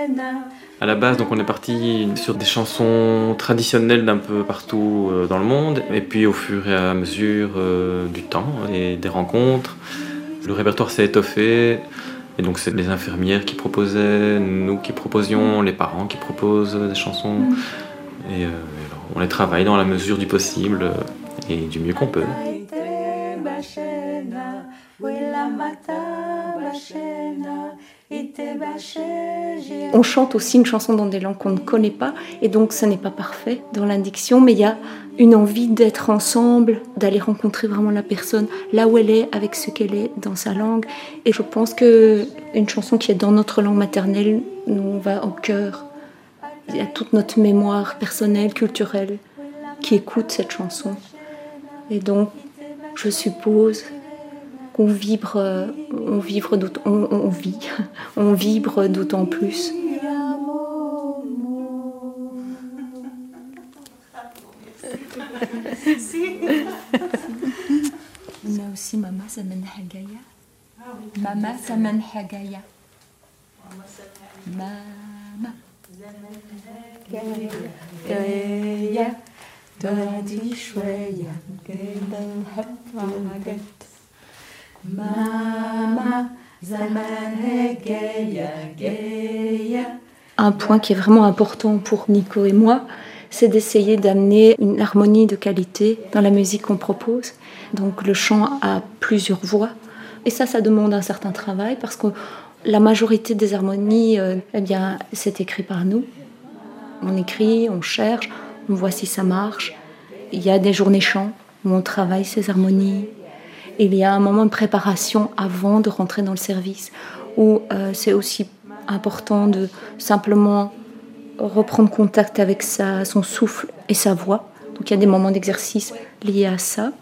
À la base, donc on est parti sur des chansons traditionnelles d'un peu partout dans le monde, et puis au fur et à mesure du temps et des rencontres, le répertoire s'est étoffé, et donc c'est les infirmières qui proposaient, nous qui proposions, les parents qui proposent des chansons, et alors, on les travaille dans la mesure du possible et du mieux qu'on peut. On chante aussi une chanson dans des langues qu'on ne connaît pas, et donc ça n'est pas parfait dans l'indiction, mais il y a une envie d'être ensemble, d'aller rencontrer vraiment la personne là où elle est, avec ce qu'elle est dans sa langue. Et je pense qu'une chanson qui est dans notre langue maternelle nous va au cœur. Il y a toute notre mémoire personnelle, culturelle, qui écoute cette chanson. Et donc, je suppose qu'on vibre, on vibre d'autant plus. On a aussi Mama Zaman Hagaya. Mama Zaman Hagaya. Mama Zaman Hagaya. Dadi shwaya gaydal hafwagat. Mama Zaman Hagaya Gaya. Un point qui est vraiment important pour Nico et moi, c'est d'essayer d'amener une harmonie de qualité dans la musique qu'on propose. Donc le chant a plusieurs voix. Et ça demande un certain travail parce que la majorité des harmonies, c'est écrit par nous. On écrit, on cherche, on voit si ça marche. Il y a des journées chant où on travaille ces harmonies. Il y a un moment de préparation avant de rentrer dans le service où c'est aussi important de simplement reprendre contact avec son souffle et sa voix. Donc il y a des moments d'exercice liés à ça.